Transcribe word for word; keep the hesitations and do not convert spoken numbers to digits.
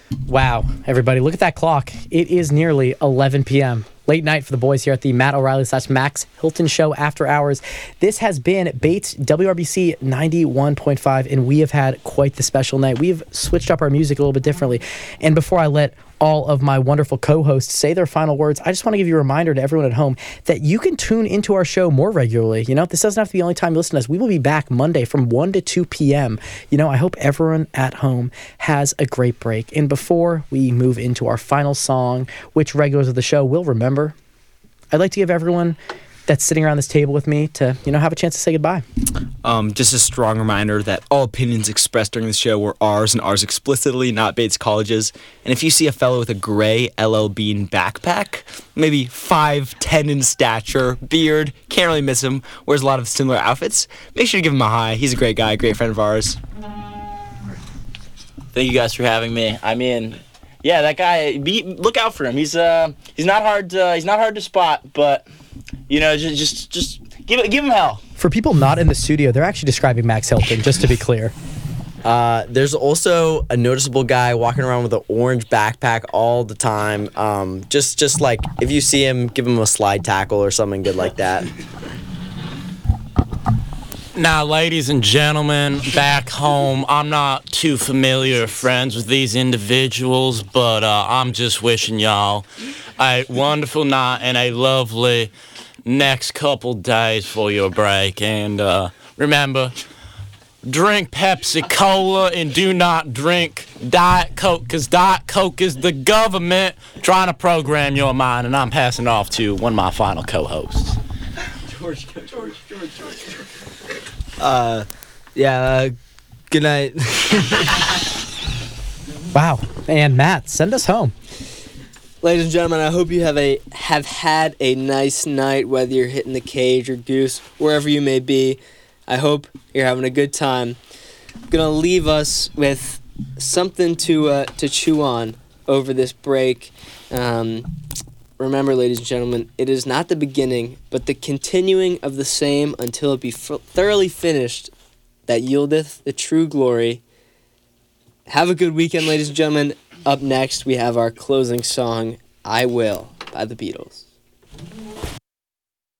Wow, everybody, look at that clock. It is nearly eleven p.m. Late night for the boys here at the Matt O'Reilly slash Max Hilton Show after hours. This has been Bates W R B C ninety-one point five, and we have had quite the special night. We've switched up our music a little bit differently. And before I let all of my wonderful co-hosts say their final words, I just want to give you a reminder to everyone at home that you can tune into our show more regularly. You know, this doesn't have to be the only time you listen to us. We will be back Monday from one to two p.m. You know, I hope everyone at home has a great break. And before we move into our final song, which regulars of the show will remember, I'd like to give everyone that's sitting around this table with me to, you know, have a chance to say goodbye. Um, just a strong reminder that all opinions expressed during the show were ours and ours explicitly, not Bates College's. And if you see a fellow with a gray L L Bean backpack, maybe five ten in stature, beard, can't really miss him, wears a lot of similar outfits, make sure to give him a hi. He's a great guy, great friend of ours. Thank you guys for having me. I mean, yeah, that guy, be, look out for him. He's uh, he's not hard to, he's not hard to spot, but you know, just just just give it, give him hell. For people not in the studio, they're actually describing Max Hilton, just to be clear. Uh, there's also a noticeable guy walking around with an orange backpack all the time. Um, just just like if you see him, give him a slide tackle or something good like that. Now, ladies and gentlemen, back home, I'm not too familiar friends with these individuals, but uh, I'm just wishing y'all a wonderful night and a lovely next couple days for your break. And uh, remember, drink Pepsi Cola and do not drink Diet Coke, because Diet Coke is the government trying to program your mind. And I'm passing off to one of my final co-hosts. George, George, George, George, George. Uh, yeah, uh, good night. Wow. And Matt, send us home. Ladies and gentlemen, I hope you have a have had a nice night, whether you're hitting the cage or goose, wherever you may be. I hope you're having a good time. I'm gonna leave us with something to uh, to chew on over this break. Um, remember, ladies and gentlemen, it is not the beginning, but the continuing of the same until it be f- thoroughly finished that yieldeth the true glory. Have a good weekend, ladies and gentlemen. Up next, we have our closing song, I Will, by the Beatles.